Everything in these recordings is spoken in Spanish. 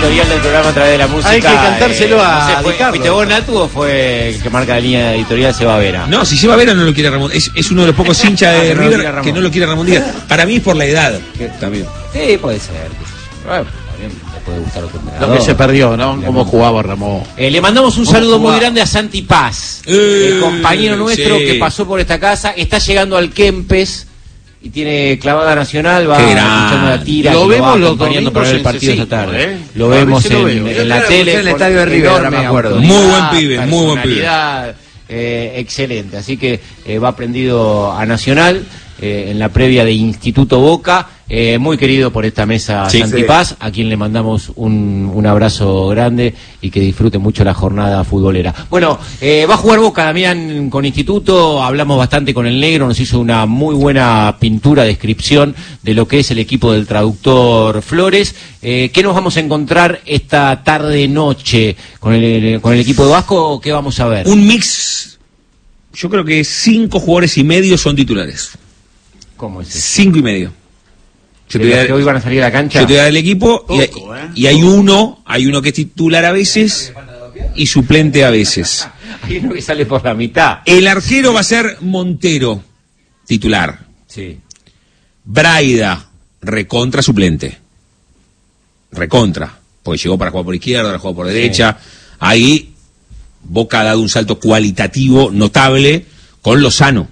editorial del programa a través de la música. Hay que cantárselo a ¿Fuiste vos, Natu, o fue el que marca la línea editorial Seba Vera? No, si Seba Vera no lo quiere Ramón. Es uno de los pocos hinchas de River que no lo quiere Ramón Díaz. Para mí es por la edad también. Sí, puede ser. Bueno, también le puede gustar otro entrenador. Lo que se perdió, ¿no? Cómo jugaba Ramón. Le mandamos un saludo muy grande a Santi Paz, compañero nuestro que pasó por esta casa. Está llegando al Kempes y tiene clavada nacional, va escuchando la tira. Lo vemos los acompañando para ver el partido esta tarde. Lo A vemos veces lo en veo. la tele. En el estadio de River, ahora me acuerdo. Muy buen pibe, muy buen pibe. Excelente, así que va prendido a Nacional en la previa de Instituto Boca, muy querido por esta mesa, Santi Paz, a quien le mandamos un abrazo grande y que disfrute mucho la jornada futbolera. Bueno, va a jugar Boca, Damián, con Instituto. Hablamos bastante con el negro, nos hizo una muy buena pintura, descripción de lo que es el equipo del traductor Flores. ¿Qué nos vamos a encontrar esta tarde-noche con el equipo de Vasco? ¿Qué vamos a ver? Un mix, yo creo que 5 jugadores y medio son titulares. ¿Cómo es eso? 5 y medio. Que hoy van a salir a la cancha. Yo te voy a dar el equipo y hay uno que es titular a veces y suplente a veces. Hay uno que sale por la mitad. El arquero va a ser Montero, titular. Sí. Braida, recontra suplente. Recontra. Porque llegó para jugar por izquierda, ahora juega por derecha. Ahí Boca ha dado un salto cualitativo notable con Lozano.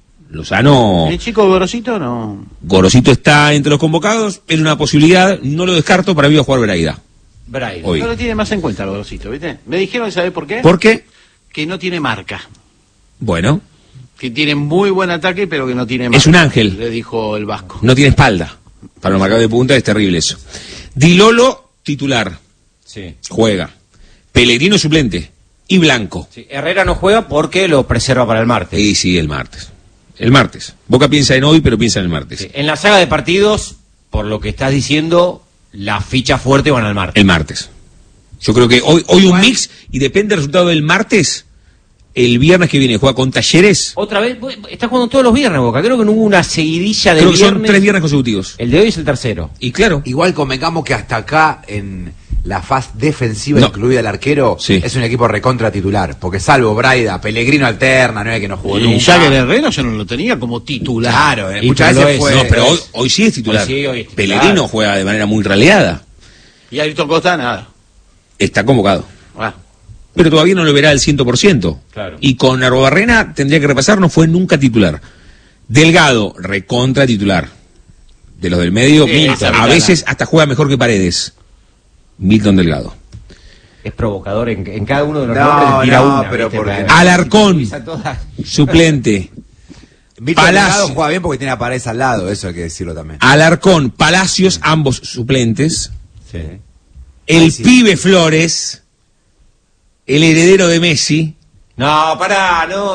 ¿El chico Gorosito no? Gorosito está entre los convocados, es una posibilidad, no lo descarto, para mí va a jugar Braida. Hoy. No lo tiene más en cuenta el Gorosito, ¿viste? Me dijeron, ¿sabés por qué? ¿Por qué? Que no tiene marca. Bueno. Que tiene muy buen ataque, pero que no tiene marca. Es un ángel. Le dijo el Vasco. No tiene espalda. Para los marcados de punta es terrible eso. Di Lolo, titular. Sí. Juega. Pellegrino, suplente. Y Blanco. Sí. Herrera no juega porque lo preserva para el martes. Sí, el martes. El martes. Boca piensa en hoy, pero piensa en el martes. Sí. En la saga de partidos, por lo que estás diciendo, las fichas fuertes van al martes. El martes. Yo creo que hoy un mix, y depende del resultado del martes, el viernes que viene juega con Talleres. Otra vez, está jugando todos los viernes Boca. Creo que no hubo una seguidilla de viernes. Creo que son 3 viernes consecutivos. El de hoy es el tercero. Y claro. Igual convengamos que hasta acá, en la faz defensiva, incluida el arquero, es un equipo recontra titular, porque salvo Braida, Pellegrino alterna, no es que no jugó nunca. Y Jagger Herrera yo no lo tenía como titular. Claro, muchas veces fue. No, pero hoy sí es titular. Hoy es titular. Pellegrino juega de manera muy raleada. Y Ayrton Costa, nada. Está convocado. Pero todavía no lo verá al 100%. Claro. Y con Arrobarrena tendría que repasar, no fue nunca titular. Delgado, recontra titular. De los del medio, a veces hasta juega mejor que Paredes. Milton Delgado. Es provocador en cada uno de los nombres. Tira una, pero porque Alarcón, suplente. Milton Delgado juega bien porque tiene a Paredes al lado, eso hay que decirlo también. Alarcón, Palacios, ambos suplentes. Sí. El pibe Flores, el heredero de Messi. No, pará, no.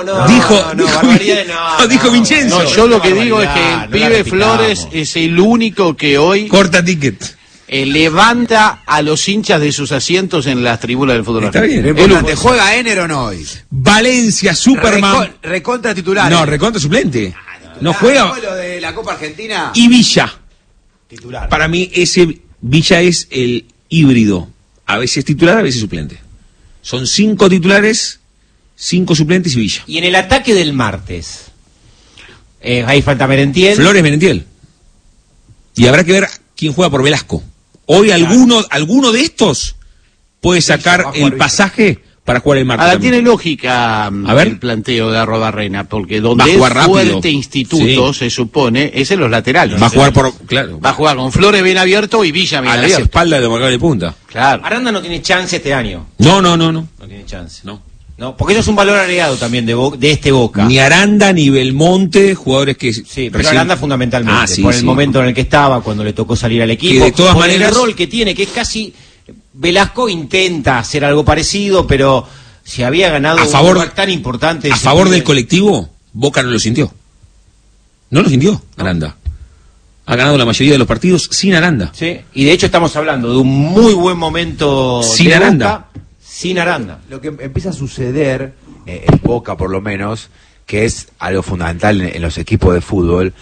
Dijo Vincenzo. No, yo lo que digo es que el pibe Flores es el único que hoy corta ticket. Levanta a los hinchas de sus asientos en las tribunas del fútbol. Está bien. ¿Te juega Ener o no hoy? Valencia, Superman. Recontra titular. No, recontra suplente. No juega. Lo de la Copa Argentina. Y Villa. Titular. Para mí ese Villa es el híbrido. A veces titular, a veces suplente. Son 5 titulares, 5 suplentes y Villa. Y en el ataque del martes, ahí falta Merentiel. Flores, Merentiel. Y habrá que ver quién juega por Velasco. Hoy alguno de estos puede sacar el pasaje para jugar el martes. Ahora tiene lógica el planteo de Arrobarrena, porque donde es fuerte Instituto, se supone, es en los laterales. Va a jugar va a jugar con Flores bien abierto y Villa bien abierto. A las espaldas de marcador de punta. Claro. Aranda no tiene chance este año. No. No tiene chance. No, porque eso es un valor agregado también de este Boca. Ni Aranda ni Belmonte, jugadores que... Sí, pero Aranda fundamentalmente, por el momento en el que estaba, cuando le tocó salir al equipo. Que de todas maneras, el rol que tiene, que es casi... Velasco intenta hacer algo parecido, pero si había ganado un lugar tan importante... A favor del colectivo, Boca no lo sintió. No lo sintió, Aranda. Ha ganado la mayoría de los partidos sin Aranda. Sí, y de hecho estamos hablando de un muy buen momento sin de Aranda. Boca, sin Aranda. Lo que empieza a suceder en Boca, por lo menos, que es algo fundamental en los equipos de fútbol,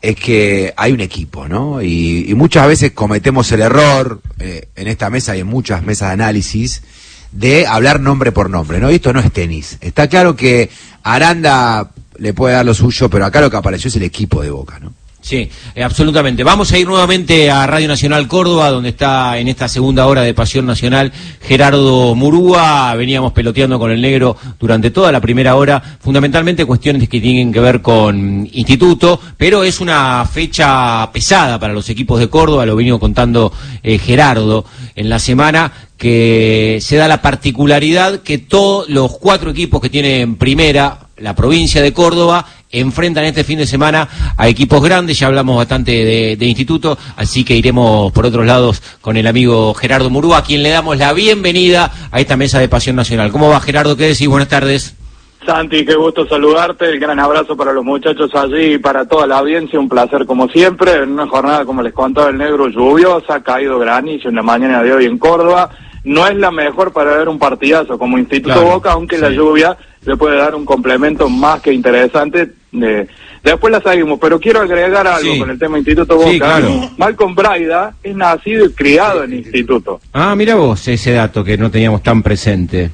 es que hay un equipo, ¿no? Y muchas veces cometemos el error, en esta mesa y en muchas mesas de análisis, de hablar nombre por nombre, ¿no? Y esto no es tenis. Está claro que Aranda le puede dar lo suyo, pero acá lo que apareció es el equipo de Boca, ¿no? Sí, absolutamente. Vamos a ir nuevamente a Radio Nacional Córdoba, donde está en esta segunda hora de Pasión Nacional Gerardo Murúa. Veníamos peloteando con el negro durante toda la primera hora, fundamentalmente cuestiones que tienen que ver con Instituto, pero es una fecha pesada para los equipos de Córdoba, lo venido contando Gerardo en la semana, que se da la particularidad que todos los 4 equipos que tienen primera, la provincia de Córdoba, enfrentan este fin de semana a equipos grandes. Ya hablamos bastante de Instituto, así que iremos por otros lados con el amigo Gerardo Murúa, a quien le damos la bienvenida a esta mesa de Pasión Nacional. ¿Cómo va, Gerardo? ¿Qué decís? Buenas tardes. Santi, qué gusto saludarte, el gran abrazo para los muchachos allí y para toda la audiencia, un placer como siempre, en una jornada, como les contaba el negro, lluviosa, ha caído granizo en la mañana de hoy en Córdoba. No es la mejor para ver un partidazo como Instituto Boca, aunque la lluvia le puede dar un complemento más que interesante. Después la seguimos, pero quiero agregar algo con el tema Instituto Boca. Claro. Malcolm Braida es nacido y criado en Instituto. Ah, mira vos ese dato que no teníamos tan presente.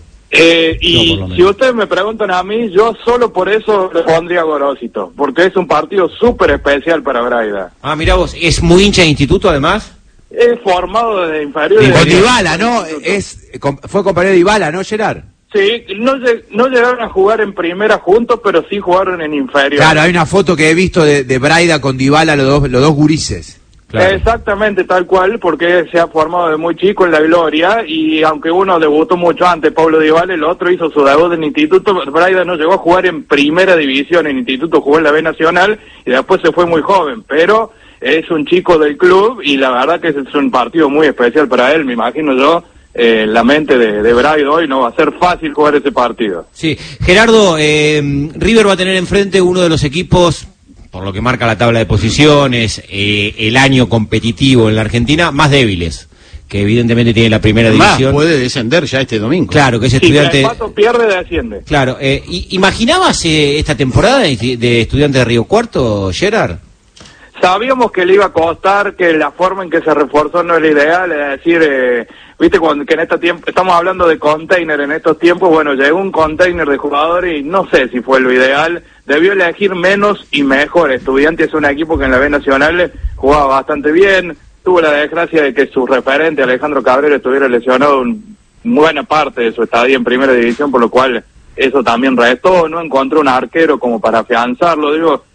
Y si ustedes me preguntan a mí, yo solo por eso le pondría Gorosito, porque es un partido súper especial para Braida. Ah, mira vos, ¿es muy hincha de Instituto además? Es formado desde inferiores. Con Dybala, ¿no? Fue compañero de Dybala, ¿no, Gerard? Sí, no llegaron a jugar en primera juntos, pero sí jugaron en inferior. Claro, hay una foto que he visto de Braida con Dybala, los dos gurises. Claro. Exactamente, tal cual, porque se ha formado de muy chico en la gloria, y aunque uno debutó mucho antes, Pablo Dybala, el otro hizo su debut en Instituto. Braida no llegó a jugar en primera división, en Instituto jugó en la B Nacional, y después se fue muy joven, pero es un chico del club, y la verdad que es un partido muy especial para él, me imagino yo. La mente de Braida hoy no va a ser fácil jugar ese partido. Sí, Gerardo, River va a tener enfrente uno de los equipos, por lo que marca la tabla de posiciones, el año competitivo en la Argentina, más débiles, que evidentemente tiene la primera división. Puede descender ya este domingo. Claro, que es Estudiante. Si el Pato pierde, desciende. Claro, ¿imaginabas esta temporada de Estudiante de Río Cuarto, Gerard? Sabíamos que le iba a costar, que la forma en que se reforzó no era ideal, es decir, viste que en este tiempo, estamos hablando de container en estos tiempos, bueno, llegó un container de jugadores y no sé si fue lo ideal, debió elegir menos y mejor. Estudiantes es un equipo que en la B Nacional jugaba bastante bien, tuvo la desgracia de que su referente Alejandro Cabrera estuviera lesionado en buena parte de su estadía en primera división, por lo cual eso también restó, no encontró un arquero como para afianzarlo,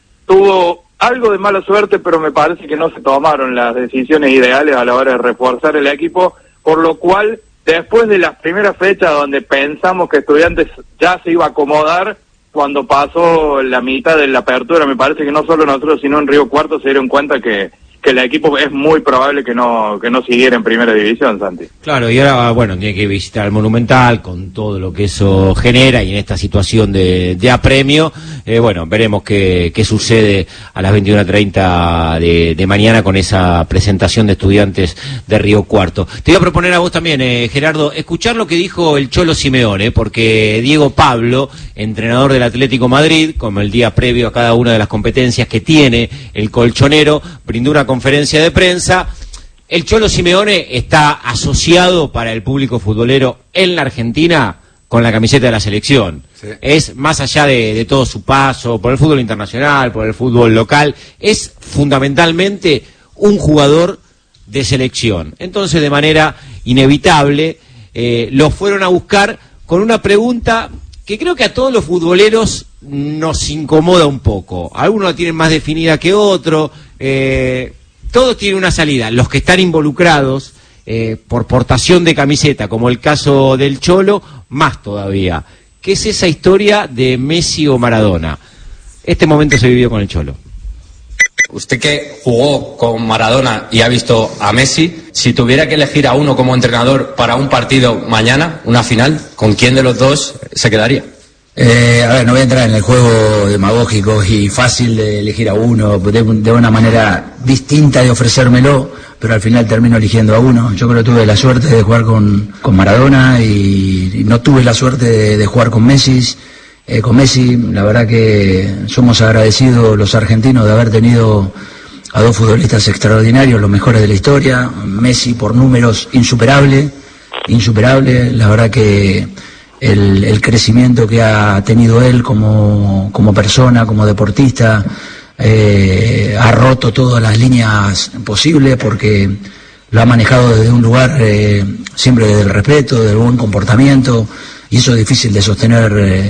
tuvo algo de mala suerte, pero me parece que no se tomaron las decisiones ideales a la hora de reforzar el equipo, por lo cual, después de las primeras fechas donde pensamos que Estudiantes ya se iba a acomodar, cuando pasó la mitad de la apertura, me parece que no solo nosotros, sino en Río Cuarto se dieron cuenta que el equipo es muy probable que no siguiera en primera división, Santi. Claro, y ahora, bueno, tiene que visitar el Monumental con todo lo que eso genera, y en esta situación de apremio, bueno, veremos qué sucede a las 21:30 de mañana con esa presentación de Estudiantes de Río Cuarto. Te voy a proponer a vos también, Gerardo, escuchar lo que dijo el Cholo Simeone, porque Diego Pablo, entrenador del Atlético Madrid, como el día previo a cada una de las competencias que tiene el colchonero, brindó una conferencia de prensa. El Cholo Simeone está asociado para el público futbolero en la Argentina con la camiseta de la selección. Sí. Es más allá de todo su paso por el fútbol internacional, por el fútbol local, es fundamentalmente un jugador de selección. Entonces, de manera inevitable, lo fueron a buscar con una pregunta que creo que a todos los futboleros nos incomoda un poco. Algunos la tienen más definida que otros. Todos tienen una salida. Los que están involucrados por portación de camiseta, como el caso del Cholo, más todavía. ¿Qué es esa historia de Messi o Maradona? Este momento se vivió con el Cholo. Usted que jugó con Maradona y ha visto a Messi, si tuviera que elegir a uno como entrenador para un partido mañana, una final, ¿con quién de los dos se quedaría? A ver, no voy a entrar en el juego demagógico y fácil de elegir a uno, de una manera distinta de ofrecérmelo, pero al final termino eligiendo a uno. Yo creo que tuve la suerte de jugar con Maradona y no tuve la suerte de jugar con Messi, con Messi. La verdad que somos agradecidos los argentinos de haber tenido a dos futbolistas extraordinarios, los mejores de la historia. Messi por números insuperable, la verdad que el crecimiento que ha tenido él como persona, como deportista, ha roto todas las líneas posibles porque lo ha manejado desde un lugar siempre desde el respeto, del buen comportamiento, y eso es difícil de sostener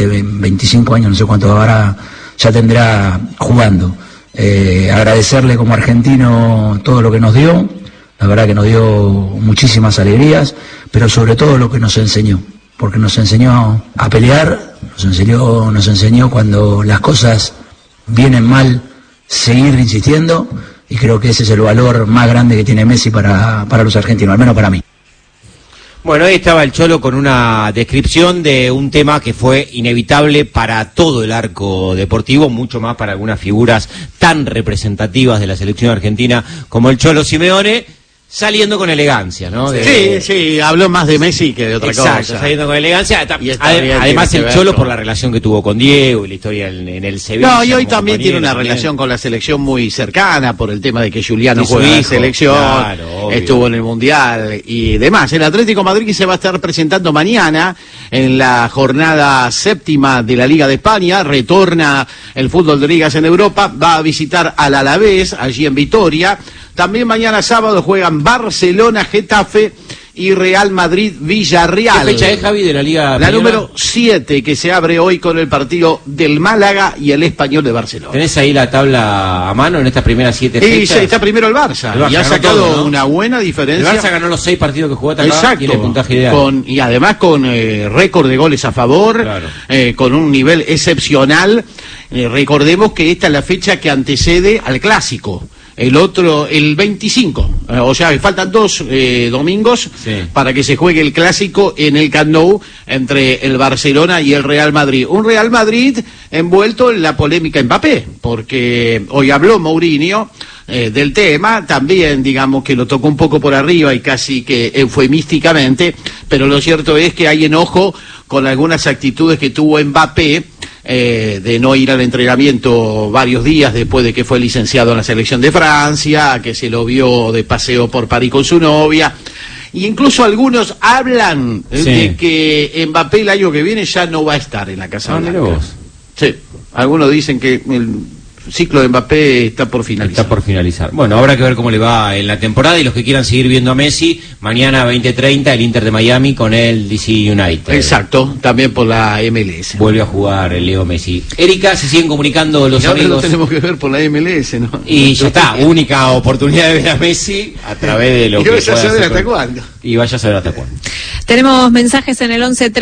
25 años, no sé cuánto ahora ya tendrá jugando. Agradecerle como argentino todo lo que nos dio, la verdad que nos dio muchísimas alegrías, pero sobre todo lo que nos enseñó, porque nos enseñó a pelear, nos enseñó cuando las cosas vienen mal, seguir insistiendo, y creo que ese es el valor más grande que tiene Messi para los argentinos, al menos para mí. Bueno, ahí estaba el Cholo con una descripción de un tema que fue inevitable para todo el arco deportivo, mucho más para algunas figuras tan representativas de la selección argentina como el Cholo Simeone, saliendo con elegancia, ¿no? Sí, habló más de Messi que de otra cosa. Exacto, saliendo con elegancia. Además el Cholo por la relación que tuvo con Diego y la historia en el Sevilla. No, y hoy también tiene una relación con la selección muy cercana por el tema de que Juliano juega en la selección, claro, estuvo en el Mundial y demás. El Atlético de Madrid se va a estar presentando mañana en la jornada 7ª de la Liga de España, retorna el fútbol de ligas en Europa, va a visitar al Alavés, allí en Vitoria. También mañana sábado juegan Barcelona, Getafe y Real Madrid, Villarreal. ¿Qué fecha es, Javi, de la Liga? La número 7, que se abre hoy con el partido del Málaga y el Español de Barcelona. ¿Tenés ahí la tabla a mano en estas primeras 7 fechas? Sí, está primero el Barça y ha sacado todo, ¿no? Una buena diferencia. El Barça ganó los 6 partidos que jugó hasta acá. Exacto. Tiene puntaje ideal. Y además con récord de goles a favor, claro. Con un nivel excepcional. Recordemos que esta es la fecha que antecede al Clásico. El otro, el 25, o sea, faltan 2 domingos para que se juegue el Clásico en el Camp Nou entre el Barcelona y el Real Madrid. Un Real Madrid envuelto en la polémica Mbappé, porque hoy habló Mourinho del tema, también digamos que lo tocó un poco por arriba y casi que eufemísticamente, pero lo cierto es que hay enojo con algunas actitudes que tuvo Mbappé, de no ir al entrenamiento varios días después de que fue licenciado en la selección de Francia, que se lo vio de paseo por París con su novia, y incluso algunos hablan de que Mbappé el año que viene ya no va a estar en la Casa Blanca. Sí, algunos dicen que el ciclo de Mbappé está por finalizar. Bueno, habrá que ver cómo le va en la temporada, y los que quieran seguir viendo a Messi, mañana 20:30 el Inter de Miami con el DC United. Exacto, también por la MLS. Vuelve a jugar el Leo Messi. Erika, se siguen comunicando los amigos. Lo tenemos que ver por la MLS, ¿no? Y ya está, única oportunidad de ver a Messi a través de lo que vaya a saber hasta cuándo. Y vaya a saber hasta cuándo. Tenemos mensajes en el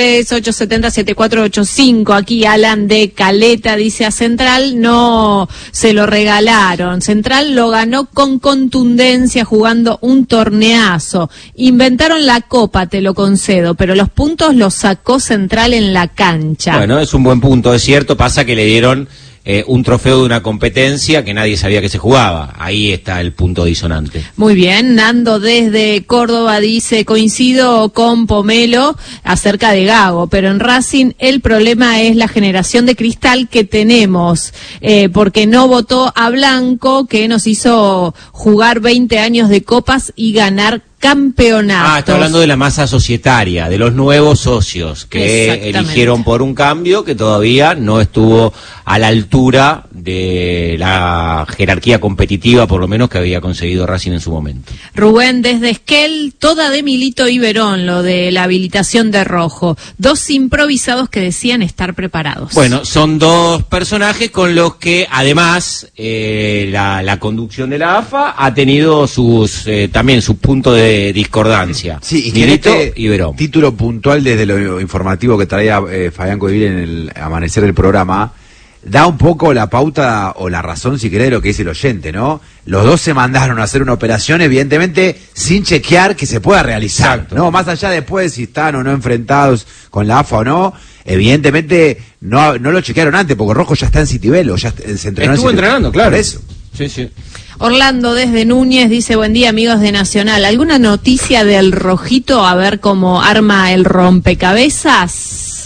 1138707485. Aquí Alan de Caleta dice: a Central no se lo regalaron. Central lo ganó con contundencia jugando un torneazo. Inventaron la copa, te lo concedo, pero los puntos los sacó Central en la cancha. Bueno, es un buen punto, es cierto. Pasa que le dieron un trofeo de una competencia que nadie sabía que se jugaba. Ahí está el punto disonante. Muy bien, Nando desde Córdoba dice: coincido con Pomelo acerca de Gago, pero en Racing el problema es la generación de cristal que tenemos, porque no votó a Blanco, que nos hizo jugar 20 años de copas y ganar campeonatos. Está hablando de la masa societaria, de los nuevos socios que eligieron por un cambio que todavía no estuvo a la altura de la jerarquía competitiva, por lo menos, que había conseguido Racing en su momento. Rubén desde Esquel, toda de Milito y Verón, lo de la habilitación de Rojo. 2 improvisados que decían estar preparados. Bueno, son 2 personajes con los que además la conducción de la AFA ha tenido también su punto de discordancia. Sí, y Milito y Verón. Título puntual desde lo informativo que traía Fabián Codeville en el amanecer del programa, da un poco la pauta o la razón, si querés, de lo que dice el oyente, ¿no? Los 2 se mandaron a hacer una operación, evidentemente, sin chequear que se pueda realizar. Exacto. ¿No? Más allá después si están o no enfrentados con la AFA o no, evidentemente no lo chequearon antes, porque Rojo ya está en Citibelo, ya se entrenó. Estuvo entrenando, claro. Por eso. Sí. Orlando desde Núñez dice: buen día, amigos de Nacional. ¿Alguna noticia del Rojito? A ver cómo arma el rompecabezas.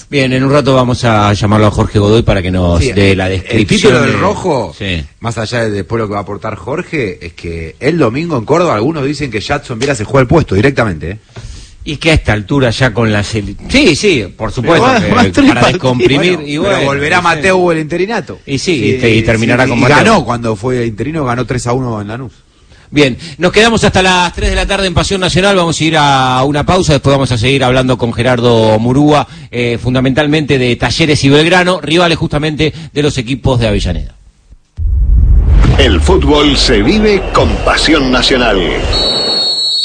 Bien, en un rato vamos a llamarlo a Jorge Godoy para que nos dé la descripción. El título del rojo, más allá de después lo que va a aportar Jorge, es que el domingo en Córdoba algunos dicen que Jadson Viera se juega el puesto directamente, Y es que a esta altura ya con la Sí, por supuesto, para descomprimir. Bueno, pero volverá Mateu el interinato. Y y terminará con y Mateu. Ganó cuando fue interino, ganó 3-1 en Lanús. Bien, nos quedamos hasta las 3 de la tarde en Pasión Nacional, vamos a ir a una pausa, después vamos a seguir hablando con Gerardo Murúa, fundamentalmente de Talleres y Belgrano, rivales justamente de los equipos de Avellaneda. El fútbol se vive con Pasión Nacional.